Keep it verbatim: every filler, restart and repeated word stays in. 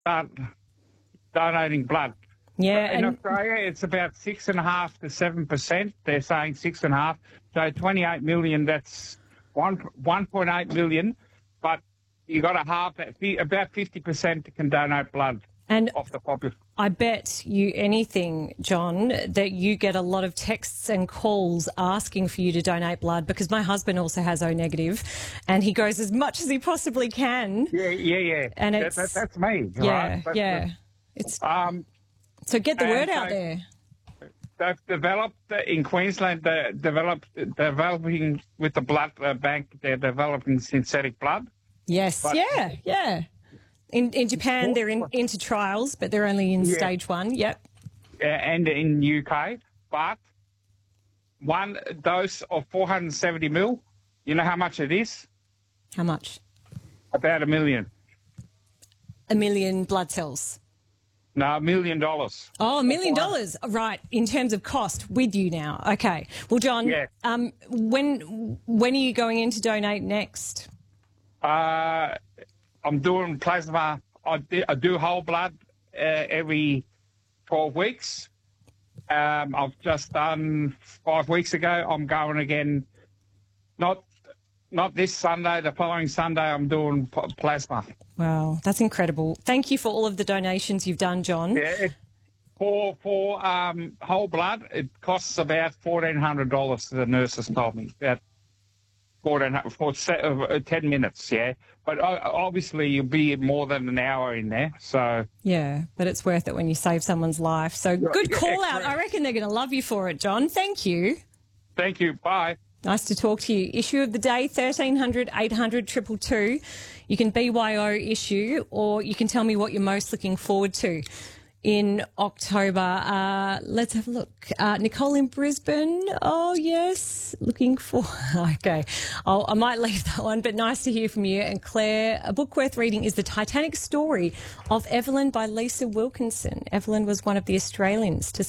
start donating blood. Yeah, In and Australia, it's about six and a half to seven percent. They're saying six and a half. So twenty-eight million. That's one one point eight million. But you got to half that. About fifty percent can donate blood and of the population. I bet you anything, John, that you get a lot of texts and calls asking for you to donate blood, because my husband also has O negative, and he goes as much as he possibly can. Yeah, yeah, yeah. And that, it's that, that's me. yeah, right? That's yeah. the, It's um. so get the word and out so- there. They've developed uh, in Queensland. They're developed developing with the blood uh, bank. They're developing synthetic blood. Yes, But- yeah, yeah. In in Japan, they're in, into trials, but they're only in Yeah. stage one. Yep. uh, and in U K, but one dose of four hundred seventy mil, you know how much it is? How much? About a million. A million blood cells. No, a million dollars. Oh, a million dollars. Right, in terms of cost, with you now. Okay. Well, John, Yeah. um, when when are you going in to donate next? Uh, I'm doing plasma. I do, I do whole blood uh, every twelve weeks. Um, I've just done five weeks ago. I'm going again. Not not this Sunday. The following Sunday, I'm doing p- plasma. Wow, that's incredible. Thank you for all of the donations you've done, John. Yeah, it, for for um, whole blood, it costs about fourteen hundred dollars. The nurses told me about fourteen for se- uh, ten minutes. Yeah, but uh, obviously you'll be more than an hour in there. So Yeah, but it's worth it when you save someone's life. So good yeah, call out. correct. I reckon they're going to love you for it, John. Thank you. thank you. Bye. Nice to talk to you. Issue of the day, thirteen hundred, eight hundred, two two two. You can B Y O issue, or you can tell me what you're most looking forward to in October. Uh, let's have a look. Uh, Nicole in Brisbane. Oh, yes. Looking for... Okay. I'll, I might leave that one, but nice to hear from you. And Claire, a book worth reading is The Titanic Story of Evelyn by Lisa Wilkinson. Evelyn was one of the Australians to